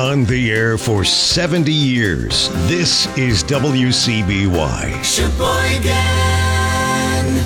On the air for 70 years, this is WCBY. Sheboygan.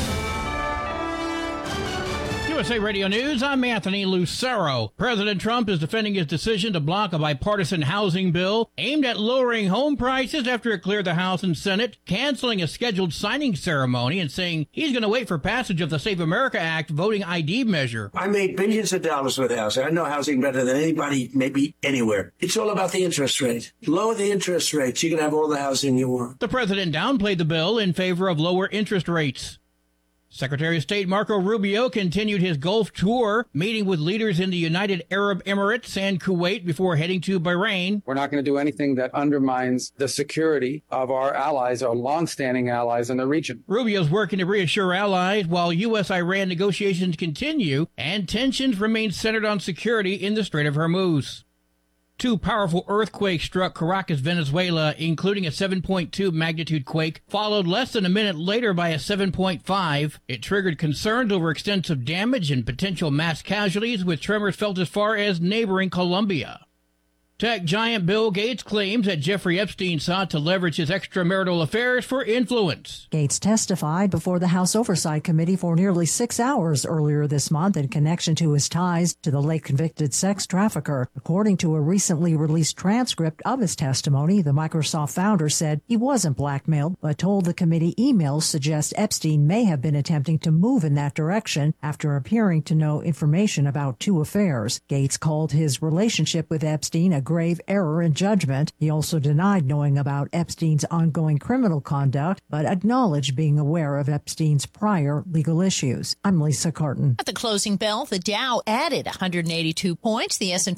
USA Radio News, I'm Anthony Lucero. President Trump is defending his decision to block a bipartisan housing bill aimed at lowering home prices after it cleared the House and Senate, canceling a scheduled signing ceremony and saying he's going to wait for passage of the Save America Act voting ID measure. I made billions of dollars with housing. I know housing better than anybody, maybe anywhere. It's all about the interest rate. Lower the interest rates, you can have all the housing you want. The president downplayed the bill in favor of lower interest rates. Secretary of State Marco Rubio continued his Gulf tour, meeting with leaders in the United Arab Emirates and Kuwait before heading to Bahrain. We're not going to do anything that undermines the security of our allies, our longstanding allies in the region. Rubio's working to reassure allies while U.S.-Iran negotiations continue and tensions remain centered on security in the Strait of Hormuz. Two powerful earthquakes struck Caracas, Venezuela, including a 7.2 magnitude quake, followed less than a minute later by a 7.5. It triggered concerns over extensive damage and potential mass casualties, with tremors felt as far as neighboring Colombia. Tech giant Bill Gates claims that Jeffrey Epstein sought to leverage his extramarital affairs for influence. Gates testified before the House Oversight Committee for nearly 6 hours earlier this month in connection to his ties to the late-convicted sex trafficker. According to a recently released transcript of his testimony, the Microsoft founder said he wasn't blackmailed, but told the committee emails suggest Epstein may have been attempting to move in that direction after appearing to know information about two affairs. Gates called his relationship with Epstein a grave error in judgment. He also denied knowing about Epstein's ongoing criminal conduct, but acknowledged being aware of Epstein's prior legal issues. I'm Lisa Carton. At the closing bell, the Dow added 182 points. The S&P